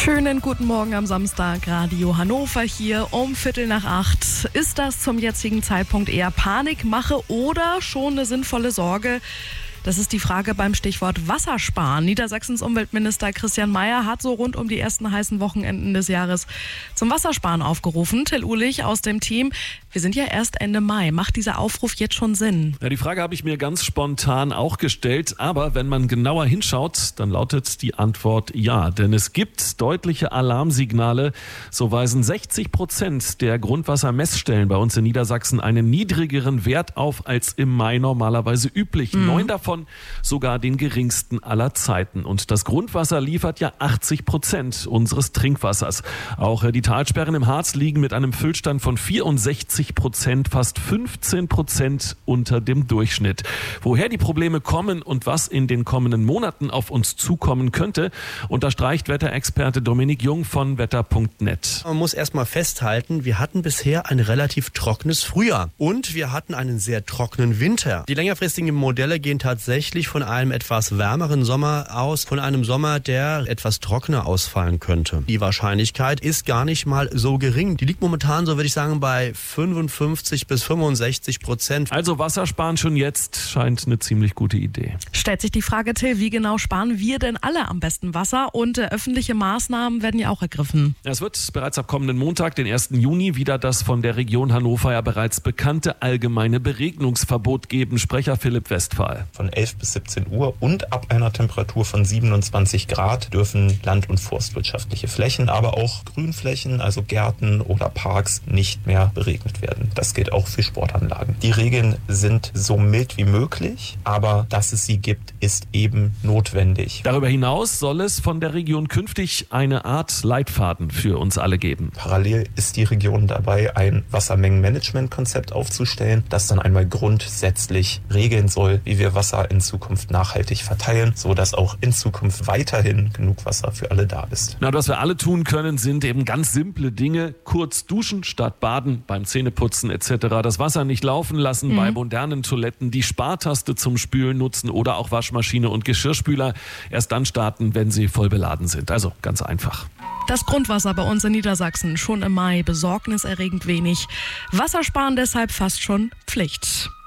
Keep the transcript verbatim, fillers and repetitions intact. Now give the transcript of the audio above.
Schönen guten Morgen am Samstag, Radio Hannover hier um Viertel nach acht. Ist das zum jetzigen Zeitpunkt eher Panikmache oder schon eine sinnvolle Sorge? Das ist die Frage beim Stichwort Wassersparen. Niedersachsens Umweltminister Christian Mayer hat so rund um die ersten heißen Wochenenden des Jahres zum Wassersparen aufgerufen. Till Uhlich aus dem Team. Wir sind ja erst Ende Mai. Macht dieser Aufruf jetzt schon Sinn? Ja, die Frage habe ich mir ganz spontan auch gestellt. Aber wenn man genauer hinschaut, dann lautet die Antwort ja. Denn es gibt deutliche Alarmsignale. So weisen sechzig Prozent der Grundwassermessstellen bei uns in Niedersachsen einen niedrigeren Wert auf als im Mai normalerweise üblich. Mhm. Neun davon sogar den geringsten aller Zeiten. Und das Grundwasser liefert ja achtzig Prozent unseres Trinkwassers. Auch die Talsperren im Harz liegen mit einem Füllstand von vierundsechzig Prozent, fast fünfzehn Prozent unter dem Durchschnitt. Woher die Probleme kommen und was in den kommenden Monaten auf uns zukommen könnte, unterstreicht Wetterexperte Dominik Jung von wetter punkt net. Man muss erstmal festhalten, wir hatten bisher ein relativ trockenes Frühjahr und wir hatten einen sehr trockenen Winter. Die längerfristigen Modelle gehen tatsächlich von einem etwas wärmeren Sommer aus, von einem Sommer, der etwas trockener ausfallen könnte. Die Wahrscheinlichkeit ist gar nicht mal so gering. Die liegt momentan, so würde ich sagen, bei fünfundfünfzig bis fünfundsechzig Prozent. Also Wassersparen schon jetzt scheint eine ziemlich gute Idee. Stellt sich die Frage, Till, wie genau sparen wir denn alle am besten Wasser? Und äh, öffentliche Maßnahmen werden ja auch ergriffen. Es wird bereits ab kommenden Montag, den ersten Juni, wieder das von der Region Hannover ja bereits bekannte allgemeine Beregnungsverbot geben. Sprecher Philipp Westphal. Von elf bis siebzehn Uhr und ab einer Temperatur von siebenundzwanzig Grad dürfen land- und forstwirtschaftliche Flächen, aber auch Grünflächen, also Gärten oder Parks, nicht mehr beregnet werden. Das gilt auch für Sportanlagen. Die Regeln sind so mild wie möglich, aber dass es sie gibt, ist eben notwendig. Darüber hinaus soll es von der Region künftig eine Art Leitfaden für uns alle geben. Parallel ist die Region dabei, ein Wassermengenmanagementkonzept aufzustellen, das dann einmal grundsätzlich regeln soll, wie wir Wasser in Zukunft nachhaltig verteilen, sodass auch in Zukunft weiterhin genug Wasser für alle da ist. Na, was wir alle tun können, sind eben ganz simple Dinge. Kurz duschen statt baden, beim Zähneputzen et cetera. Das Wasser nicht laufen lassen, mhm. bei modernen Toiletten die Spartaste zum Spülen nutzen oder auch Waschmaschine und Geschirrspüler erst dann starten, wenn sie voll beladen sind. Also ganz einfach. Das Grundwasser bei uns in Niedersachsen schon im Mai besorgniserregend wenig. Wassersparen deshalb fast schon Pflicht.